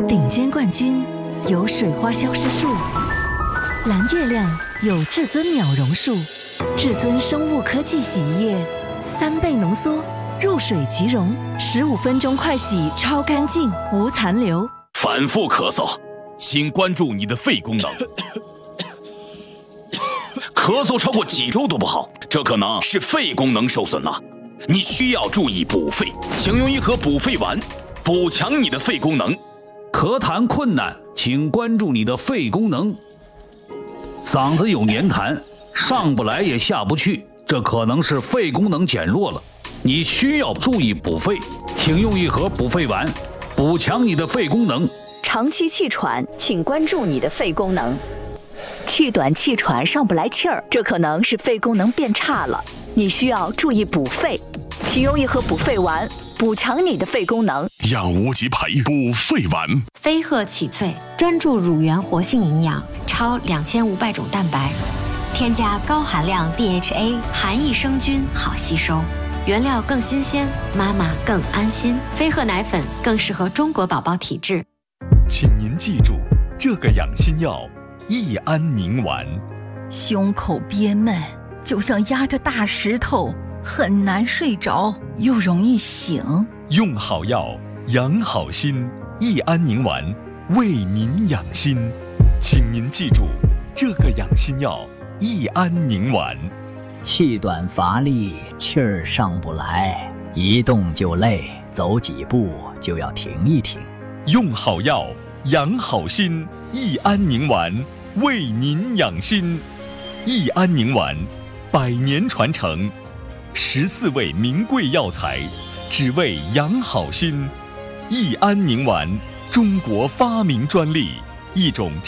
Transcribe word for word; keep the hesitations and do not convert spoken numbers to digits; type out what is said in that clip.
顶尖冠军有水花消失术，蓝月亮有至尊秒溶术，至尊生物科技洗衣液，三倍浓缩，入水即溶，十五分钟快洗，超干净，无残留。 反复咳嗽，请关注你的肺功能。咳嗽超过几周都不好，这可能是肺功能受损了。你需要注意补肺，请用一盒补肺丸，补强你的肺功能。 咳痰困难，请关注你的肺功能。嗓子有黏痰，上不来也下不去，这可能是肺功能减弱了。你需要注意补肺，请用一盒补肺丸，补强你的肺功能。 长期气喘，请关注你的肺功能。气短气喘上不来气儿，这可能是肺功能变差了，你需要注意补肺，请用一盒补肺丸，补强你的肺功能。 养无极培补肺丸， 飞鹤启萃专注乳源活性营养，超两千五百种蛋白，添加高含量 D H A， 含益生菌，好吸收，原料更新鲜，妈妈更安心。飞鹤奶粉更适合中国宝宝体质。 请您记住这个养心药：益安宁丸。 胸口憋闷，就像压着大石头，很难睡着，又容易醒。 用好药，养好心。益安宁丸为您养心，请您记住这个养心药：益安宁丸。 气短乏力，气儿上不来，一动就累，走几步就要停一停。 用好药，养好心。益安宁丸为您养心。益安宁丸，百年传承，十四味名贵药材，只为养好心。益安宁丸，中国发明专利，一种